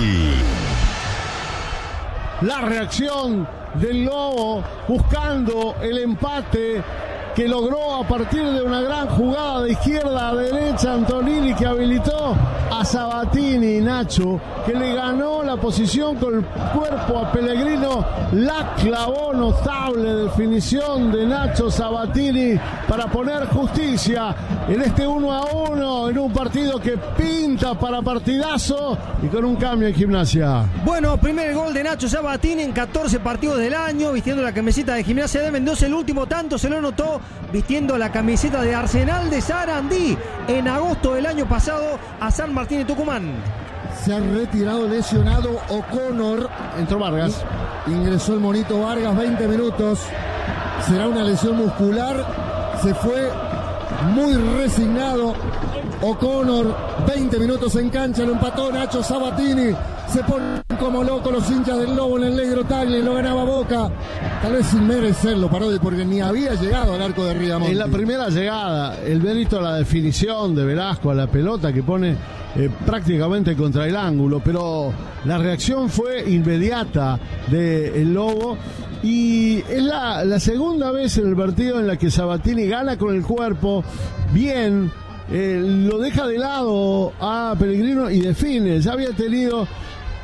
La reacción del Lobo buscando el empate que logró a partir de una gran jugada de izquierda a derecha Antonini, que habilitó a Sabatini. Nacho, que le ganó la posición con el cuerpo a Pellegrino, la clavó. Notable definición de Nacho Sabatini para poner justicia en este 1-1 en un partido que pinta para partidazo y con un cambio en Gimnasia. Bueno, primer gol de Nacho Sabatini en 14 partidos del año, vistiendo la camiseta de Gimnasia de Mendoza. El último tanto se lo anotó vistiendo la camiseta de Arsenal de Sarandí en agosto del año pasado a San Martín de Tucumán. Se ha retirado lesionado O'Connor. Entró Vargas. Ingresó el monito Vargas, 20 minutos. Será una lesión muscular. Se fue muy resignado O'Connor. 20 minutos en cancha, lo empató Nacho Sabatini. Se ponen como locos los hinchas del Lobo en el negro Tagle. Lo ganaba Boca, tal vez sin merecerlo, Parodi, porque ni había llegado al arco de Ridamonti. En la primera llegada, el mérito a la definición de Velasco a la pelota que pone prácticamente contra el ángulo, pero la reacción fue inmediata del Lobo. Y es la segunda vez en el partido en la que Sabatini gana con el cuerpo bien. Lo deja de lado a Pellegrino y define. Ya había tenido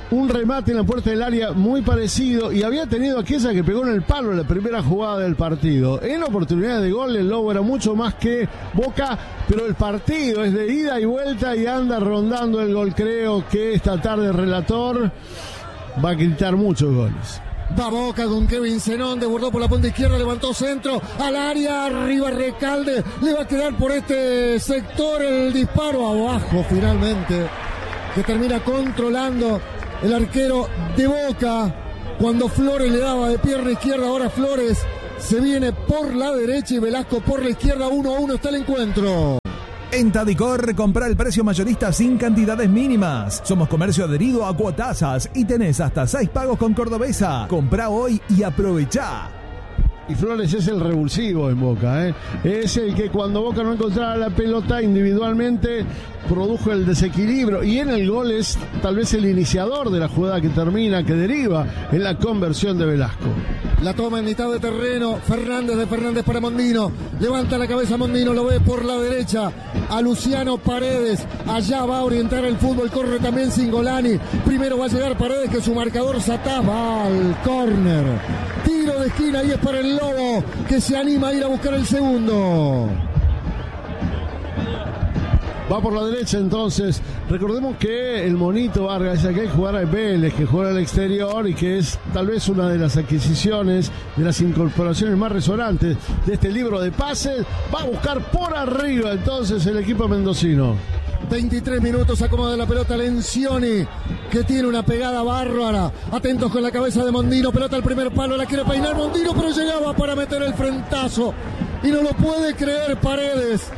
un remate en la puerta del área muy parecido y había tenido aquella que pegó en el palo en la primera jugada del partido. En oportunidades de gol el Lobo era mucho más que Boca, pero el partido es de ida y vuelta y anda rondando el gol. Creo que esta tarde el relator va a gritar muchos goles. Va Boca con Kevin Zenón, desbordó por la punta izquierda, levantó centro al área, arriba Recalde, le va a quedar por este sector el disparo abajo finalmente, que termina controlando el arquero de Boca. Cuando Flores le daba de pierna izquierda, ahora Flores se viene por la derecha y Velasco por la izquierda. 1-1 está el encuentro. En Tadicor, compra el precio mayorista sin cantidades mínimas. Somos comercio adherido a Cuotasas y tenés hasta 6 pagos con Cordobesa. Comprá hoy y aprovechá. Y Flores es el revulsivo en Boca, ¿eh? Es el que cuando Boca no encontraba la pelota individualmente produjo el desequilibrio, y en el gol es tal vez el iniciador de la jugada que termina, que deriva en la conversión de Velasco. La toma en mitad de terreno, Fernández de Fernández para Mondino, levanta la cabeza Mondino, lo ve por la derecha a Luciano Paredes, allá va a orientar el fútbol, corre también Cingolani, primero va a llegar Paredes, que su marcador Satá va al córner, tiro de esquina y es para el Lobo, que se anima a ir a buscar el segundo. Va por la derecha entonces. Recordemos que el Monito Vargas, ya que hay que jugar a Vélez, que juega al exterior y que es tal vez una de las adquisiciones, de las incorporaciones más resonantes de este libro de pases, va a buscar por arriba entonces el equipo mendocino. 23 minutos, acomoda la pelota Lencioni, que tiene una pegada bárbara. Atentos con la cabeza de Mondino, pelota al primer palo, la quiere peinar Mondino, pero llegaba para meter el frentazo. Y no lo puede creer Paredes.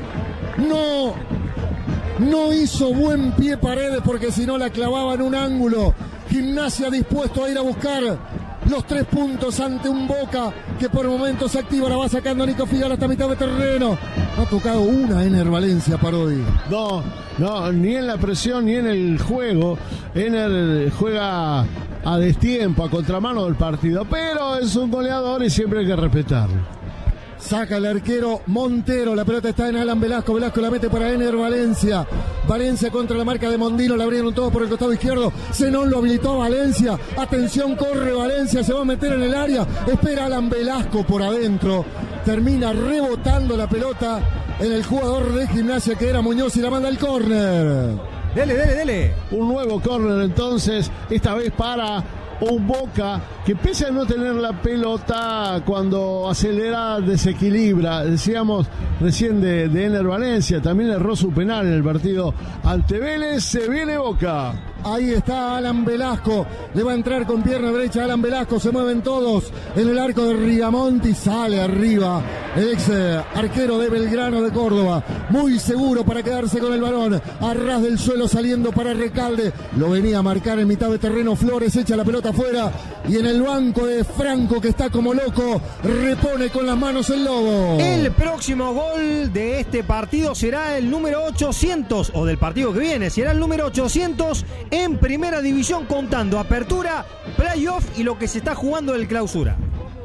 No hizo buen pie Paredes, porque si no la clavaba en un ángulo. Gimnasia dispuesto a ir a buscar los 3 puntos ante un Boca que por momentos se activa, la va sacando Nico Figal hasta mitad de terreno. Ha tocado una Ener Valencia, Parodi. No, ni en la presión ni en el juego. Ener juega a destiempo, a contramano del partido, pero es un goleador y siempre hay que respetarlo. Saca el arquero Montero, la pelota está en Alan Velasco, Velasco la mete para Ener Valencia, Valencia contra la marca de Mondino, la abrieron todos por el costado izquierdo, Zenón lo habilitó a Valencia, atención, corre Valencia, se va a meter en el área, espera Alan Velasco por adentro, termina rebotando la pelota en el jugador de Gimnasia que era Muñoz y la manda al córner. Dele. Un nuevo córner entonces, esta vez para un Boca que pese a no tener la pelota, cuando acelera desequilibra. Decíamos recién de Ener Valencia, también erró su penal en el partido ante Vélez. Se viene Boca. Ahí está Alan Velasco, le va a entrar con pierna derecha Alan Velasco, se mueven todos en el arco de Rigamonti, sale arriba el ex arquero de Belgrano de Córdoba, muy seguro para quedarse con el balón, a ras del suelo saliendo para Recalde, lo venía a marcar en mitad de terreno Flores, echa la pelota afuera y en el banco de Franco, que está como loco, repone con las manos el Lobo. El próximo gol de este partido será el número 800, o del partido que viene, será el número 800 en Primera División, contando apertura, playoff y lo que se está jugando el clausura.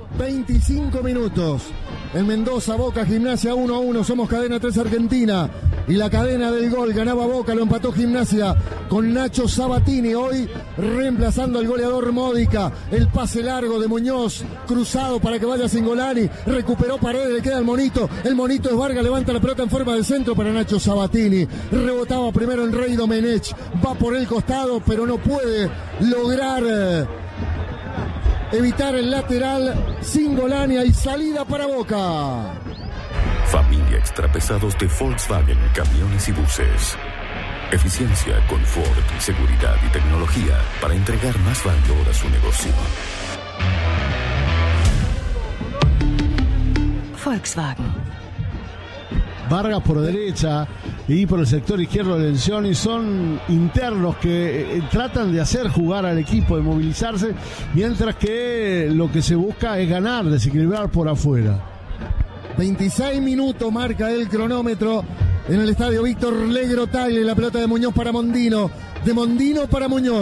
25 minutos. En Mendoza, Boca, Gimnasia 1-1. Somos cadena 3 Argentina. Y la cadena del gol ganaba Boca, lo empató Gimnasia con Nacho Sabatini. Hoy reemplazando al goleador Módica. El pase largo de Muñoz, cruzado para que vaya Cingolani. Recuperó Paredes, le queda el Monito. El Monito es Vargas, levanta la pelota en forma de centro para Nacho Sabatini. Rebotaba primero en Rey Domenech. Va por el costado, pero no puede lograr evitar el lateral. Cingolani y salida para Boca. Familia Extrapesados de Volkswagen Camiones y Buses. Eficiencia, confort, seguridad y tecnología para entregar más valor a su negocio. Volkswagen. Vargas por derecha y por el sector izquierdo de Lencioni son internos que tratan de hacer jugar al equipo, de movilizarse, mientras que lo que se busca es ganar, desequilibrar por afuera. 26 minutos marca el cronómetro en el estadio Víctor Legro Tagle. La pelota de Muñoz para Mondino, de Mondino para Muñoz,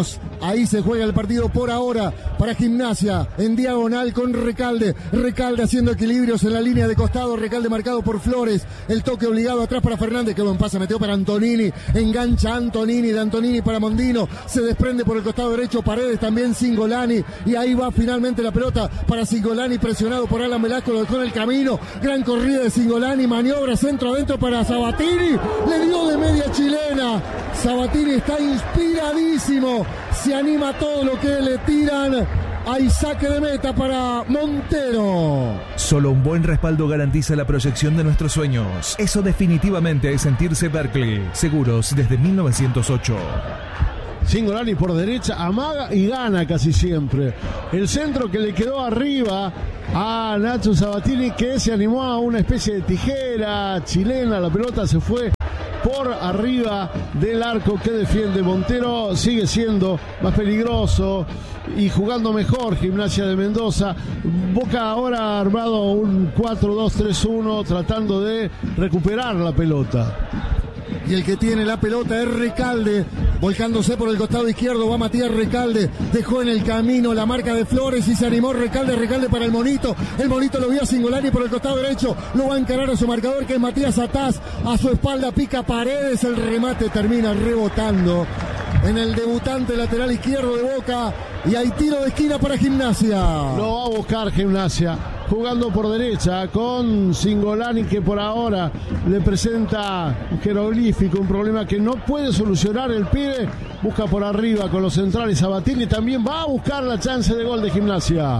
Ahí se juega el partido por ahora para Gimnasia, en diagonal con Recalde. Recalde haciendo equilibrios en la línea de costado. Recalde marcado por Flores. El toque obligado atrás para Fernández. Qué buen pase metió para Antonini. Engancha Antonini, de Antonini para Mondino. Se desprende por el costado derecho Paredes, también Cingolani. Y ahí va finalmente la pelota para Cingolani, presionado por Alan Velasco. Lo dejó en el camino. Gran corrida de Cingolani. Maniobra centro adentro para Sabatini. Le dio de media chilena. Sabatini está inspiradísimo. Se anima todo lo que le tiran. Hay saque de meta para Montero. Solo un buen respaldo garantiza la proyección de nuestros sueños. Eso definitivamente es sentirse Berkeley. Seguros desde 1908. Cingolani por derecha, amaga y gana casi siempre. El centro que le quedó arriba a Nacho Sabatini, que se animó a una especie de tijera chilena. La pelota se fue por arriba del arco que defiende Montero. Sigue siendo más peligroso y jugando mejor Gimnasia de Mendoza. Boca ahora ha armado un 4-2-3-1 tratando de recuperar la pelota. Y el que tiene la pelota es Recalde, volcándose por el costado izquierdo, va Matías Recalde, dejó en el camino la marca de Flores y se animó Recalde para el Monito lo vio a Cingolani por el costado derecho, lo va a encarar a su marcador que es Matías Ataz, a su espalda pica Paredes, el remate termina rebotando en el debutante lateral izquierdo de Boca y hay tiro de esquina para Gimnasia. Lo va a buscar Gimnasia, jugando por derecha con Cingolani, que por ahora le presenta un jeroglífico, un problema que no puede solucionar el pibe. Busca por arriba con los centrales. Sabatini también va a buscar la chance de gol de Gimnasia.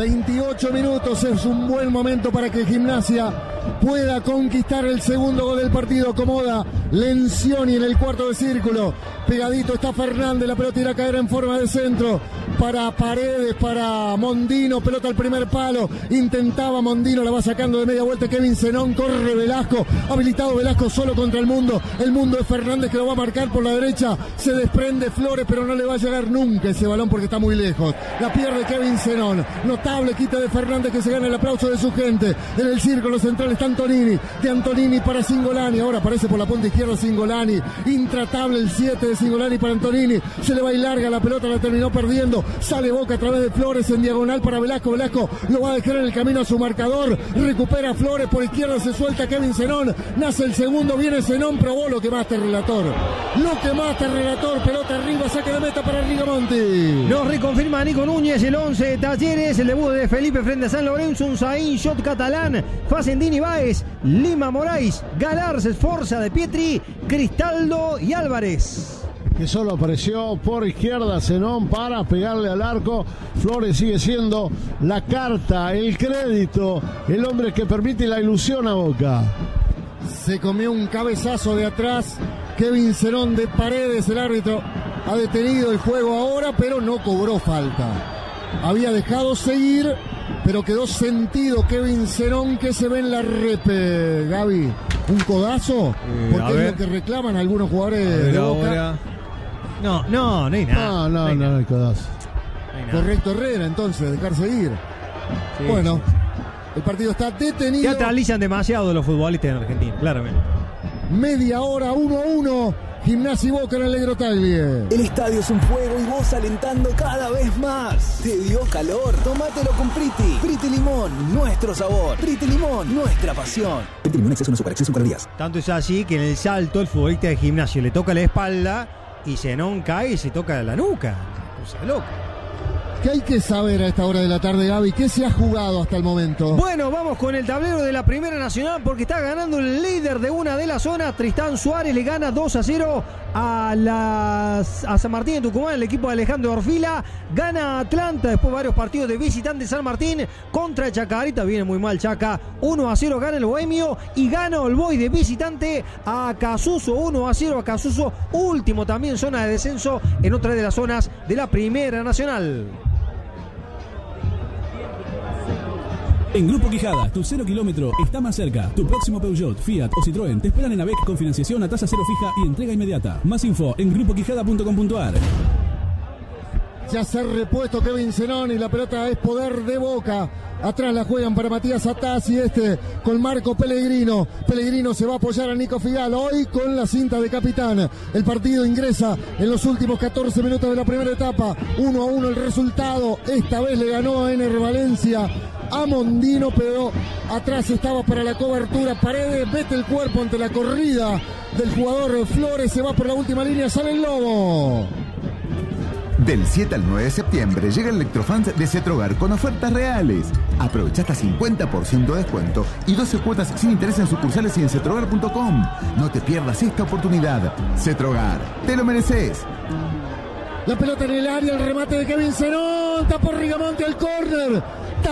28 minutos, es un buen momento para que Gimnasia pueda conquistar el segundo gol del partido. Acomoda Lencioni en el cuarto de círculo. Pegadito está Fernández, la pelota irá a caer en forma de centro para Paredes, para Mondino, pelota al primer palo, intentaba Mondino, la va sacando de media vuelta Kevin Zenón, corre Velasco, habilitado Velasco solo contra el mundo es Fernández que lo va a marcar por la derecha, se desprende Flores pero no le va a llegar nunca ese balón porque está muy lejos, la pierde Kevin Zenón, notable quita de Fernández que se gana el aplauso de su gente, en el círculo central está Antonini, de Antonini para Cingolani, ahora aparece por la punta izquierda Cingolani, intratable el 7 de Cingolani para Antonini, se le va y larga la pelota, la terminó perdiendo, sale Boca a través de Flores en diagonal para Velasco, Velasco lo va a dejar en el camino a su marcador, recupera Flores por izquierda, se suelta Kevin Zenón, nace el segundo, viene Zenón, probó lo que más te relator, pelota arriba, saque de meta para Rigamonti. Nos reconfirma Nico Núñez el 11 de Talleres, el debut de Felipe frente a San Lorenzo, un Zain, Shot Catalán, Facendini Báez, Lima Moraes, Galarza, Esforza de Pietri, Cristaldo y Álvarez. Que solo apareció por izquierda Zenón para pegarle al arco. Flores sigue siendo la carta, el crédito, el hombre que permite la ilusión a Boca. Se comió un cabezazo de atrás Kevin Zenón de Paredes, el árbitro ha detenido el juego ahora, pero no cobró falta. Había dejado seguir, pero quedó sentido Kevin Zenón que se ve en la repe. Gaby, ¿un codazo? Porque es lo que reclaman algunos jugadores de Boca. Ahora. No hay nada. No hay codazo. Correcto Herrera, entonces, dejar seguir. Sí, bueno, sí. El partido está detenido. Teatralizan demasiado los futbolistas en Argentina, claramente. Media hora, 1-1. Gimnasia y Boca en el Negrotaglie. El estadio es un fuego y vos alentando cada vez más. ¿Te dio calor? Tómatelo con Priti. Priti Limón, nuestro sabor. Priti Limón, nuestra pasión. Priti Limón, exceso en calorías. Tanto es así que en el salto el futbolista de Gimnasia le toca la espalda y Zenón cae y se toca la nuca. Cosa loca. ¿Qué hay que saber a esta hora de la tarde, Gaby? ¿Qué se ha jugado hasta el momento? Bueno, vamos con el tablero de la Primera Nacional porque está ganando el líder de una de las zonas. Tristán Suárez le gana 2-0 a San Martín de Tucumán, el equipo de Alejandro Orfila. Gana Atlanta después de varios partidos de visitante San Martín contra Chacarita. Viene muy mal Chaca. 1-0 gana el Bohemio y gana el Boy de visitante a Casuso. 1-0 a Casuso. Último también zona de descenso en otra de las zonas de la Primera Nacional. En Grupo Quijada, tu 0 kilómetro está más cerca. Tu próximo Peugeot, Fiat o Citroën te esperan en AVEC con financiación a tasa cero fija y entrega inmediata. Más info en grupoquijada.com.ar. Ya se ha repuesto Kevin Zenón y la pelota es poder de Boca. Atrás la juegan para Matías Ataz y con Marco Pellegrino. Pellegrino se va a apoyar a Nico Figal hoy con la cinta de capitán. El partido ingresa en los últimos 14 minutos de la primera etapa. 1-1 el resultado. Esta vez le ganó a Ener Valencia a Mondino, pero atrás estaba para la cobertura Paredes. Mete el cuerpo ante la corrida del jugador Flores. Se va por la última línea. Sale el Lobo. Del 7 al 9 de septiembre llega el Electrofans de Cetrogar con ofertas reales. Aprovecha hasta 50% de descuento y 12 cuotas sin interés en sucursales y en cetrogar.com. No te pierdas esta oportunidad. Cetrogar, te lo mereces. La pelota en el área, el remate de Kevin Zenón. Tapó Rigamonti al córner.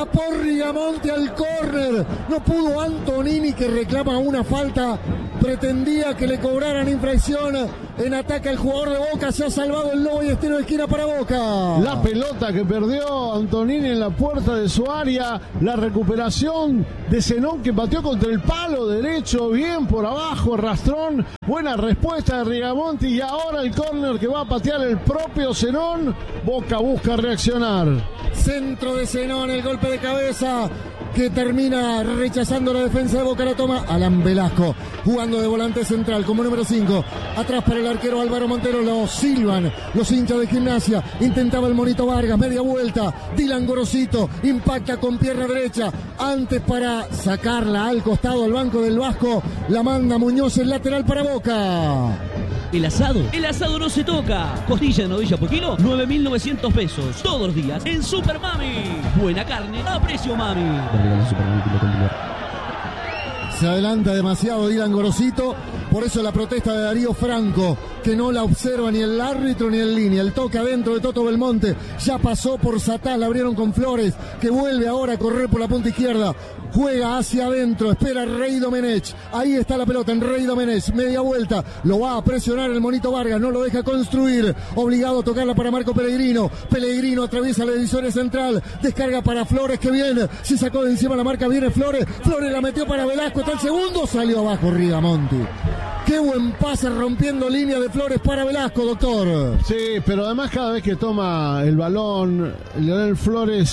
No pudo Antonini, que reclama una falta. Pretendía que le cobraran infracción en ataque al jugador de Boca. Se ha salvado el Lobo y estilo de esquina para Boca. La pelota que perdió Antonini en la puerta de su área. La recuperación de Zenón, que pateó contra el palo derecho. Bien por abajo, arrastrón. Buena respuesta de Rigamonti. Y ahora el córner que va a patear el propio Zenón. Boca busca reaccionar. Centro de Zenón, el golpe de cabeza que termina rechazando la defensa de Boca. La toma Alan Velasco, jugando de volante central como número 5. Atrás para el arquero Álvaro Montero. Lo silban los hinchas de Gimnasia. Intentaba el Monito Vargas, media vuelta. Dylan Gorosito impacta con pierna derecha. Antes para sacarla al costado al banco del Vasco. La manda Muñoz, el lateral para Boca. El asado no se toca. Costilla de novilla por kilo, 9.900 pesos. Todos los días en Super Mami. Buena carne a precio Mami. Se adelanta demasiado Dylan Gorosito. Por eso la protesta de Darío Franco, que no la observa ni el árbitro ni en línea. El toque adentro de Toto Belmonte. Ya pasó por Satá, la abrieron con Flores, que vuelve ahora a correr por la punta izquierda. Juega hacia adentro, espera Rey Domenech. Ahí está la pelota en Rey Domenech. Media vuelta, lo va a presionar el Monito Vargas, no lo deja construir. Obligado a tocarla para Marco Pellegrino. Pellegrino atraviesa la división central. Descarga para Flores, que viene. Se sacó de encima la marca, viene Flores. Flores la metió para Velasco, está el segundo. Salió abajo Rigamonti. Qué buen pase rompiendo línea de Flores para Velasco, doctor. Sí, pero además cada vez que toma el balón, Leonel Flores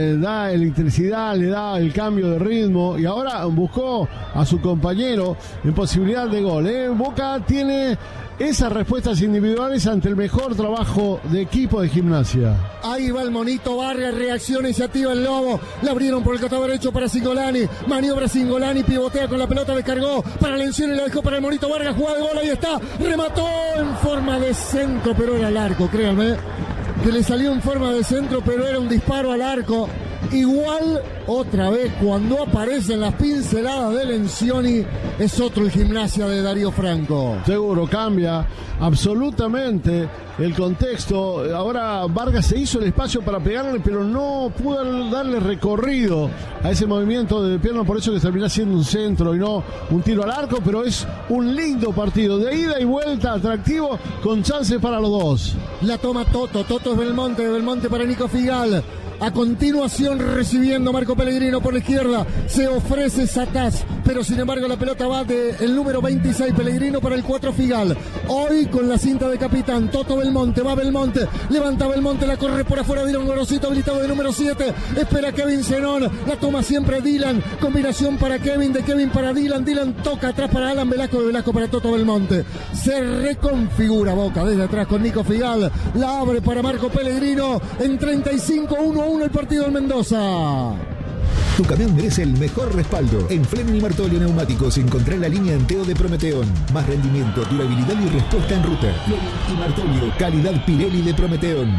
da electricidad, le da el cambio de ritmo y ahora buscó a su compañero en posibilidad de gol. Boca tiene esas respuestas individuales ante el mejor trabajo de equipo de Gimnasia. Ahí va el Monito Vargas, reacciona y se activa el Lobo. La abrieron por el costado derecho para Cingolani. Maniobra Cingolani, pivotea con la pelota, descargó para Lencioni y la dejó para el Monito Vargas. Jugada de gol, ahí está. Remató en forma de centro, pero era al arco, créanme. Que le salió en forma de centro, pero era un disparo al arco. Igual, otra vez, cuando aparecen las pinceladas de Lencioni, es otro el Gimnasia de Darío Franco. Seguro, cambia absolutamente el contexto. Ahora Vargas se hizo el espacio para pegarle, pero no pudo darle recorrido a ese movimiento de pierna, por eso que termina siendo un centro y no un tiro al arco, pero es un lindo partido, de ida y vuelta, atractivo, con chances para los dos. La toma Toto es Belmonte para Nico Figal. A continuación recibiendo Marco Pellegrino por la izquierda. Se ofrece Sataz, pero sin embargo la pelota va del número 26 Pellegrino para el 4 Figal. Hoy con la cinta de capitán Toto Belmonte, va Belmonte, levanta Belmonte, la corre por afuera, Dylan Gorosito habilitado de número 7, espera Kevin Zenón, la toma siempre Dylan, combinación para Kevin, de Kevin para Dylan, Dylan toca atrás para Alan Velasco, de Velasco para Toto Belmonte. Se reconfigura Boca desde atrás con Nico Figal, la abre para Marco Pellegrino en 35-1 el partido en Mendoza. Tu camión merece el mejor respaldo. En Fleming y Martolio Neumáticos encontrá la línea Anteo de Prometeón. Más rendimiento, durabilidad y respuesta en ruta. Fleming y Martolio, calidad Pirelli de Prometeón.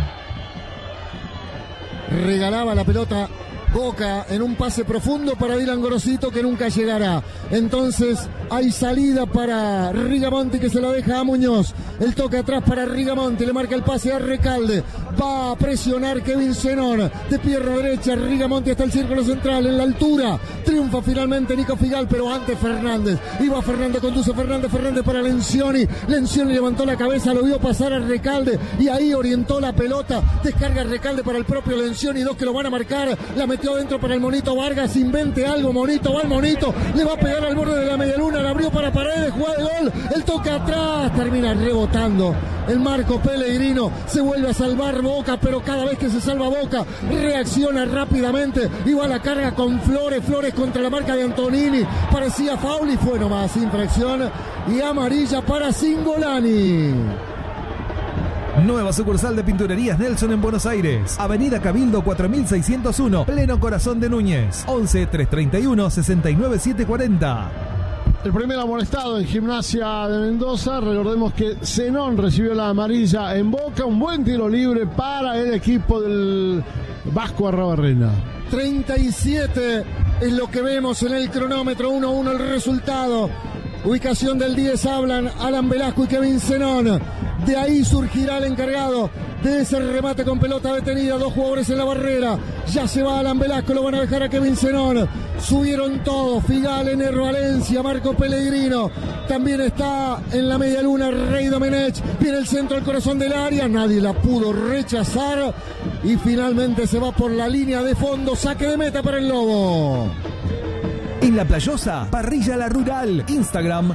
Regalaba la pelota Boca en un pase profundo para Dylan Gorosito, que nunca llegará. Entonces hay salida para Rigamonti, que se la deja a Muñoz. El toque atrás para Rigamonti, le marca el pase a Recalde. Va a presionar Kevin Zenón de pierna derecha. Rigamonti hasta el círculo central en la altura. Triunfa finalmente Nico Figal, pero antes Fernández. Iba Fernández, conduce Fernández para Lencioni. Lencioni levantó la cabeza, lo vio pasar a Recalde y ahí orientó la pelota. Descarga Recalde para el propio Lencioni, 2 que lo van a marcar. La metió adentro para el Monito Vargas. Invente algo, Monito, va el Monito. Le va a pegar al borde de la medialuna, la abrió para Paredes, jugada de gol. El toque atrás, termina rebotando. El Marco Pellegrino se vuelve a salvar Boca, pero cada vez que se salva Boca, reacciona rápidamente y va a la carga con Flores contra la marca de Antonini. Parecía foul y fue nomás infracción y amarilla para Cingolani. Nueva sucursal de Pinturerías Nelson en Buenos Aires. Avenida Cabildo 4601, pleno corazón de Núñez. 11 331 69 740. El primer amonestado en Gimnasia de Mendoza. Recordemos que Zenón recibió la amarilla en Boca. Un buen tiro libre para el equipo del Vasco Arrobarrena. 37 es lo que vemos en el cronómetro. 1-1 el resultado. Ubicación del 10 hablan Alan Velasco y Kevin Zenón. De ahí surgirá el encargado de ese remate con pelota detenida. 2 jugadores en la barrera. Ya se va Alan Velasco, lo van a dejar a Kevin Zenón. Subieron todos. Figal, Ener Valencia, Marco Pellegrino. También está en la media luna Rey Domenech. Viene el centro al corazón del área. Nadie la pudo rechazar. Y finalmente se va por la línea de fondo. Saque de meta para el Lobo. En La Playosa, Parrilla La Rural. Instagram,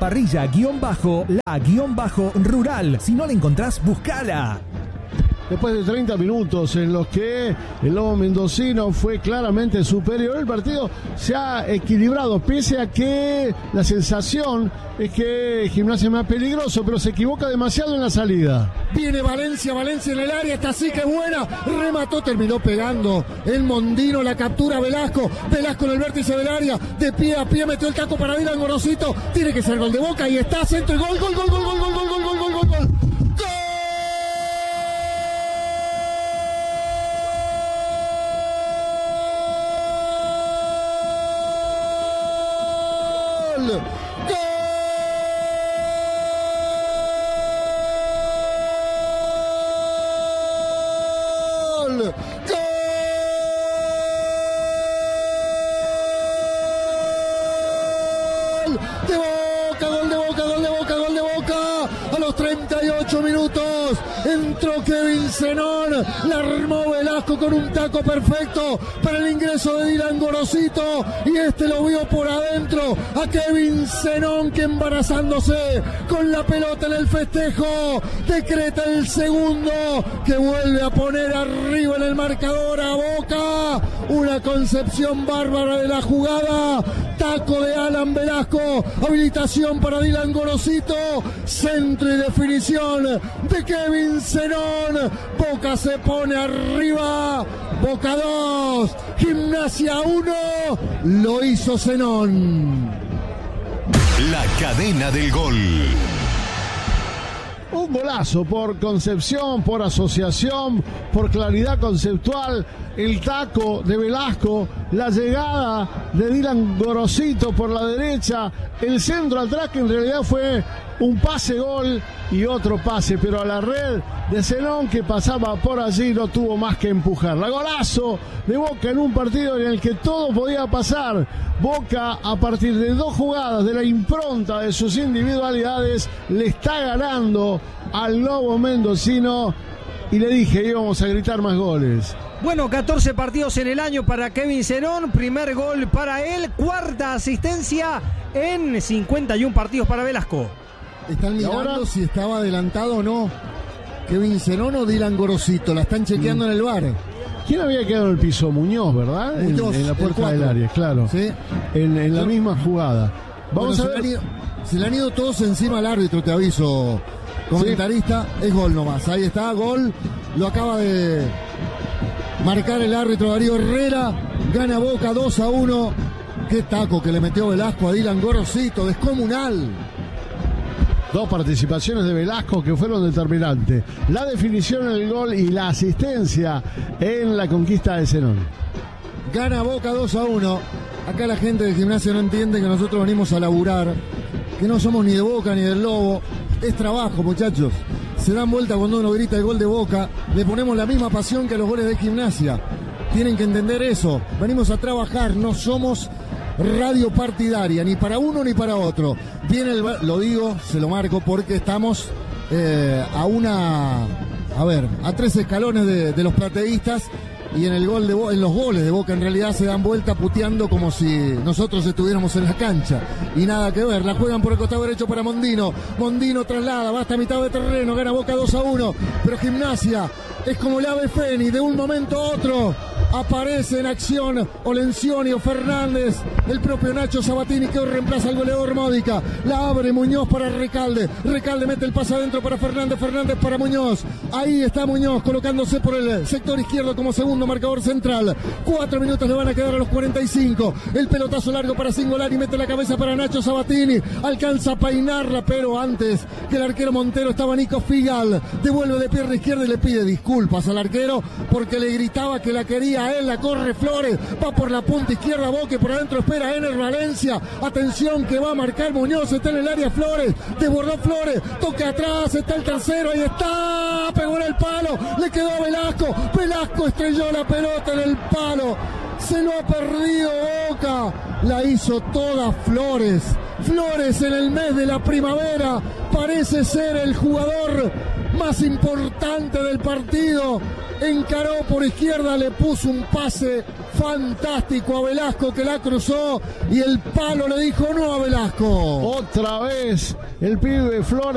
parrilla_la_rural. Si no la encontrás, buscala. Después de 30 minutos en los que el Lobo mendocino fue claramente superior, el partido se ha equilibrado, pese a que la sensación es que Gimnasia es más peligroso, pero se equivoca demasiado en la salida. Viene Valencia en el área, está así que es buena, remató, terminó pegando el Mondino, la captura Velasco en el vértice del área, de pie a pie metió el taco para Dylan Gorosito, tiene que ser gol de Boca y está centro y gol. A los 38 minutos entró Kevin Zenón, la armó Velasco con un taco perfecto para el ingreso de Dylan Gorosito y este lo vio por adentro a Kevin Zenón, que embarazándose con la pelota en el festejo decreta el segundo, que vuelve a poner arriba en el marcador a Boca. Una concepción bárbara de la jugada, taco de Alan Velasco, habilitación para Dylan Gorosito, centro y definición de Kevin Zenón. Boca se pone arriba, Boca 2, Gimnasia 1, lo hizo Zenón. La cadena del gol. Un golazo por concepción, por asociación, por claridad conceptual. El taco de Velasco, la llegada de Dylan Gorosito por la derecha, el centro atrás que en realidad fue un pase gol y otro pase, pero a la red de Zenón, que pasaba por allí, no tuvo más que empujarla. Golazo de Boca en un partido en el que todo podía pasar. Boca, a partir de 2 jugadas, de la impronta de sus individualidades, le está ganando al Lobo mendocino, y le dije, íbamos a gritar más goles. Bueno, 14 partidos en el año para Kevin Zenón, primer gol para él, 4ª asistencia en 51 partidos para Velasco. Están mirando si estaba adelantado o no Kevin Zenón o Dylan Gorosito, la están chequeando en el VAR. ¿Quién había quedado en el piso? Muñoz, ¿verdad? Muñoz, en la puerta del área, claro. ¿Sí? En la misma jugada. Vamos a ver. Se le han ido todos encima al árbitro, te aviso, comentarista. Sí. Es gol nomás. Ahí está, gol. Lo acaba de marcar el árbitro Darío Herrera. Gana Boca 2-1. Qué taco que le metió Velasco a Dylan Gorosito, descomunal. 2 participaciones de Velasco que fueron determinantes. La definición en el gol y la asistencia en la conquista de Zenón. Gana Boca 2-1. Acá la gente de Gimnasia no entiende que nosotros venimos a laburar, que no somos ni de Boca ni del Lobo. Es trabajo, muchachos. Se dan vuelta cuando uno grita el gol de Boca. Le ponemos la misma pasión que a los goles de Gimnasia. Tienen que entender eso. Venimos a trabajar, no somos radio partidaria, ni para uno ni para otro. Viene lo digo, se lo marco porque estamos a 3 escalones de los plateístas. Y en los goles de Boca en realidad se dan vuelta puteando como si nosotros estuviéramos en la cancha. Y nada que ver, la juegan por el costado derecho para Mondino. Mondino traslada, va hasta mitad de terreno, gana Boca 2-1. Pero Gimnasia es como el ave fénix, de un momento a otro aparece en acción Olencionio Fernández, el propio Nacho Sabatini que hoy reemplaza al goleador Módica. La abre Muñoz para Recalde. Recalde mete el pase adentro para Fernández. Fernández para Muñoz. Ahí está Muñoz colocándose por el sector izquierdo como segundo marcador central. 4 minutos le van a quedar a los 45. El pelotazo largo para Cingolani. Mete la cabeza para Nacho Sabatini. Alcanza a peinarla, pero antes que el arquero Montero estaba Nico Figal. Devuelve de pierna izquierda y le pide disculpas al arquero porque le gritaba que la quería él. La corre Flores, va por la punta izquierda Boca, por adentro espera Ener Valencia. Atención que va a marcar Muñoz, está en el área Flores, desbordó Flores, toca atrás, está el tercero, ahí está, pegó en el palo, le quedó a Velasco. Velasco estrelló la pelota en el palo. Se lo ha perdido Boca. La hizo toda Flores. Flores en el mes de la primavera parece ser el jugador más importante del partido. Encaró por izquierda, le puso un pase fantástico a Velasco que la cruzó y el palo le dijo no a Velasco. Otra vez el pibe Flores.